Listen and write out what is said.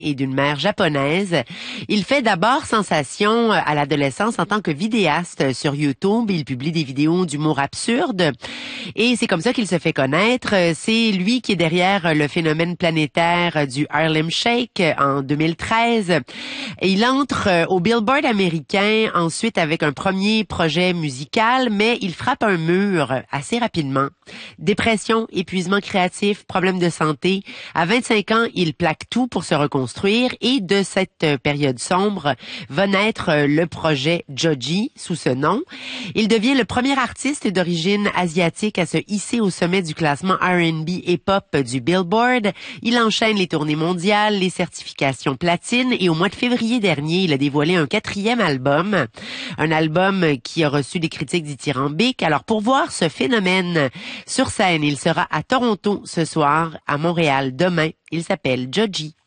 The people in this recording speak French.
et d'une mère japonaise. Il fait d'abord sensation à l'adolescence en tant que vidéaste sur YouTube. Il publie des vidéos d'humour absurde et c'est comme ça qu'il se fait connaître. C'est lui qui est derrière le phénomène planétaire du Harlem Shake en 2013. Et il entre au Billboard américain ensuite avec un premier projet musical, mais il frappe un mur assez rapidement. Dépression, épuisement créatif, problème de santé. À 25 ans, il plaque tout pour se reconstruire et de cette période sombre va naître le projet Joji sous ce nom. Il devient le premier artiste d'origine asiatique à se hisser au sommet du classement R&B et pop du Billboard. Il enchaîne les tournées mondiales, les certifications platine et au mois de février dernier, il a dévoilé un 4e album. Un album qui a reçu des critiques dithyrambiques. Alors pour voir ce phénomène sur scène, il sera à Toronto ce soir, à Montréal demain. Il s'appelle Joji.